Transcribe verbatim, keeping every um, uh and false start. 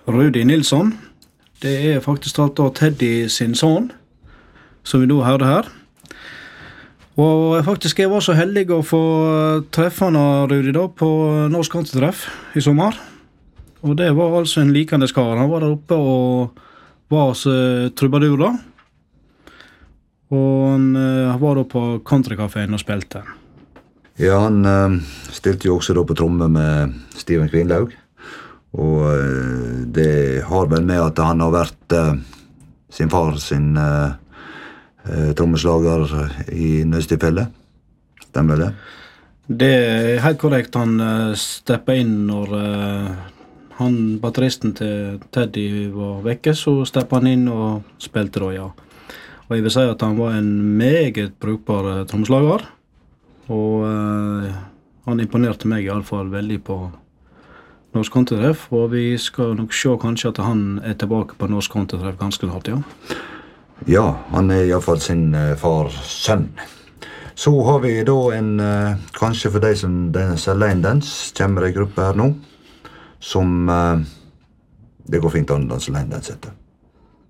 Rudi Nilsson. Det er faktisk talt da Teddy sin son, som vi nå hørte her. Og faktisk jeg var så heldig å få treffe han av Rudi da på Norsk Countrytreff i sommer. Og det var altså en likende skar. Han var der oppe og var hos trubadur da. Og han uh, var da på countrycaféen og spilte. Ja, han uh, stilte jo også da på tromme med Steven Kvinlaug. Og uh, det har vel med at han har vært uh, sin far sin uh, uh, trommeslager i nødstilfelle. Stemmer det? Det er helt korrekt. Han uh, steppet inn når uh, han, batteristen til Teddy var vekke, så steppet han inn og spilte da, ja. Og jeg vil si at han var en meget brukbar uh, trommeslager. Og uh, han imponerte meg i alle fall veldig på Norsk Countrytreff, og vi skal nok se kanskje at han er tilbake på Norsk Countrytreff ganske snart, ja. Ja, han er i alle fall sin uh, fars sønn. Så har vi da en, uh, kanskje for deg som danser line dance, kommer en gruppe her nå, som uh, det går fint an å danse line dance etter.